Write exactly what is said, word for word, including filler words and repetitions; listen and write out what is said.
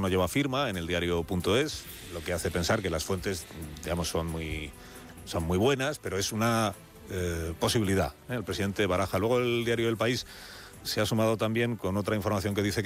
no lleva firma en el diario punto es, lo que hace pensar que las fuentes, digamos, son muy, son muy buenas, pero es una eh, posibilidad, ¿eh? El presidente baraja. Luego el diario El País se ha sumado también con otra información que dice que